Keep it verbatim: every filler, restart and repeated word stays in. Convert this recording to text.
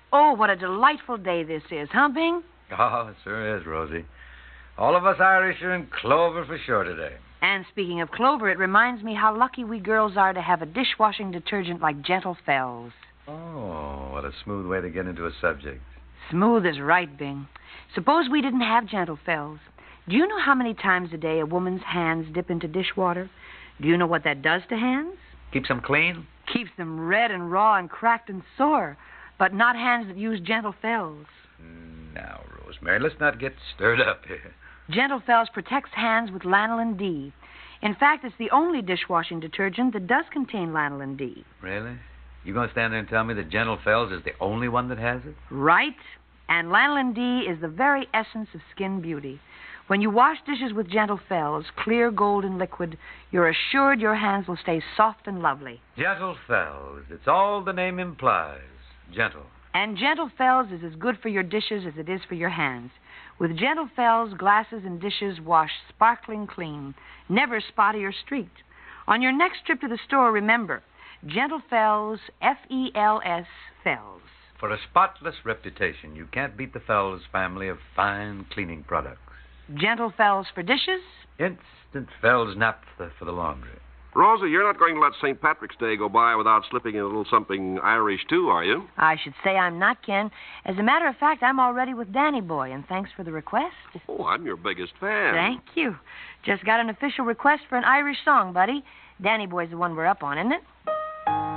Oh, what a delightful day this is, huh, Bing? Oh, it sure is, Rosie. All of us Irish are in clover for sure today. And speaking of clover, it reminds me how lucky we girls are to have a dishwashing detergent like Gentle Fells. Oh, what a smooth way to get into a subject. Smooth is right, Bing. Suppose we didn't have Gentle Fells. Do you know how many times a day a woman's hands dip into dishwater? Do you know what that does to hands? Keeps them clean? Keeps them red and raw and cracked and sore, but not hands that use Gentle Fells. Now, Rosemary, let's not get stirred up here. Gentle Fells protects hands with lanolin D. In fact, it's the only dishwashing detergent that does contain lanolin D. Really? You going to stand there and tell me that Gentle Fells is the only one that has it? Right. And lanolin D is the very essence of skin beauty. When you wash dishes with Gentle Fells, clear golden liquid, you're assured your hands will stay soft and lovely. Gentle Fells. It's all the name implies. Gentle. And Gentle Fells is as good for your dishes as it is for your hands. With Gentle Fells, glasses and dishes wash sparkling clean, never spotty or streaked. On your next trip to the store, remember, Gentle Fells, F E L S, Fells. For a spotless reputation, you can't beat the Fells family of fine cleaning products. Gentle Fells for dishes. Instant Fells naphtha for the laundry. Rosie, you're not going to let Saint Patrick's Day go by without slipping in a little something Irish, too, are you? I should say I'm not, Ken. As a matter of fact, I'm already with Danny Boy, and thanks for the request. Oh, I'm your biggest fan. Thank you. Just got an official request for an Irish song, buddy. Danny Boy's the one we're up on, isn't it?